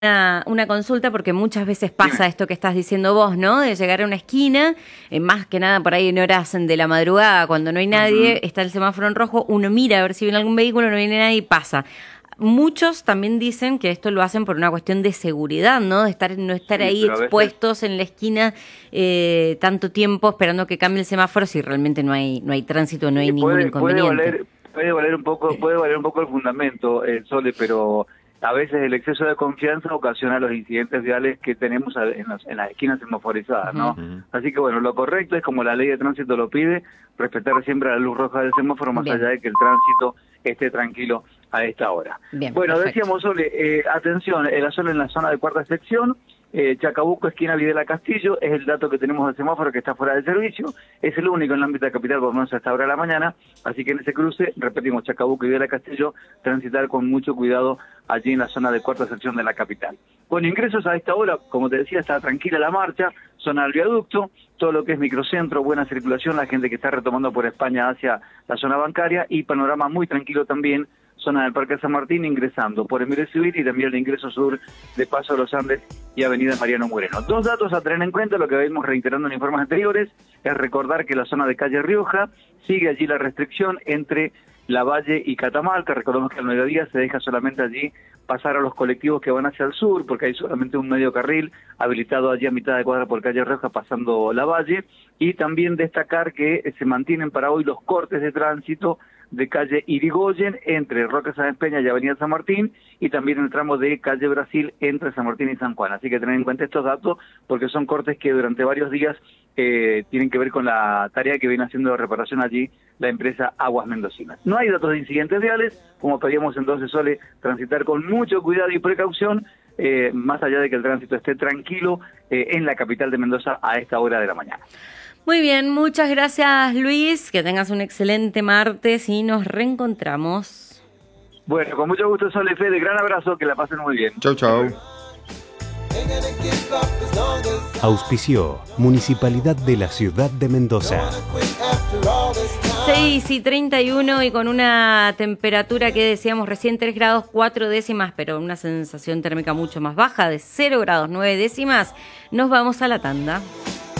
una consulta, porque muchas veces pasa Dime. esto que estás diciendo vos, ¿no? De llegar a una esquina, más que nada por ahí en horas de la madrugada, cuando no hay nadie, Ujú. está el semáforo en rojo, uno mira a ver si viene algún vehículo, no viene nadie y pasa. Muchos también dicen que esto lo hacen por una cuestión de seguridad, ¿no? De no estar Sí, ahí pero a veces expuestos en la esquina tanto tiempo esperando que cambie el semáforo si realmente no hay tránsito, no hay sí, ningún inconveniente. puede valer un poco el fundamento, Sole, pero a veces el exceso de confianza ocasiona los incidentes viales que tenemos en las esquinas semaforizadas, Ujú. ¿no? Así que bueno, lo correcto es, como la ley de tránsito lo pide, respetar siempre la luz roja del semáforo, más Bien, allá de que el tránsito esté tranquilo a esta hora. bien, Bueno, perfecto. decíamos, Sole, atención, en la zona de cuarta sección, Chacabuco, esquina Videla Castillo, es el dato que tenemos del semáforo que está fuera de servicio, es el único en el ámbito de capital, por lo menos a esta hora de la mañana, así que en ese cruce, repetimos, Chacabuco y Videla Castillo, transitar con mucho cuidado allí en la zona de cuarta sección de la capital. Bueno, ingresos a esta hora, como te decía, está tranquila la marcha, zona del viaducto, todo lo que es microcentro, buena circulación, la gente que está retomando por España hacia la zona bancaria, y panorama muy tranquilo también, zona del Parque San Martín, ingresando por Emilio Civil y también el ingreso sur de Paso de los Andes y Avenida Mariano Moreno. Dos datos a tener en cuenta, lo que venimos reiterando en informes anteriores, es recordar que la zona de calle Rioja sigue allí la restricción entre Lavalle y Catamarca. Recordemos que al mediodía se deja solamente allí pasar a los colectivos que van hacia el sur, porque hay solamente un medio carril habilitado allí a mitad de cuadra por calle Rioja pasando Lavalle, y también destacar que se mantienen para hoy los cortes de tránsito de calle Irigoyen entre Roque Sáenz Peña y Avenida San Martín, y también el tramo de calle Brasil entre San Martín y San Juan. Así que tener en cuenta estos datos porque son cortes que durante varios días tienen que ver con la tarea que viene haciendo de reparación allí la empresa Aguas Mendocinas. No hay datos de incidentes viales, como pedíamos entonces, Sole, transitar con mucho cuidado y precaución, más allá de que el tránsito esté tranquilo en la capital de Mendoza a esta hora de la mañana. Muy bien, muchas gracias Luis, que tengas un excelente martes y nos reencontramos. Bueno, con mucho gusto, Sole, Fede, gran abrazo, que la pasen muy bien. Chau, chau. Auspició Municipalidad de la Ciudad de Mendoza. 6:31 y con una temperatura que decíamos recién 3 grados 4 décimas, pero una sensación térmica mucho más baja de 0 grados 9 décimas, nos vamos a la tanda.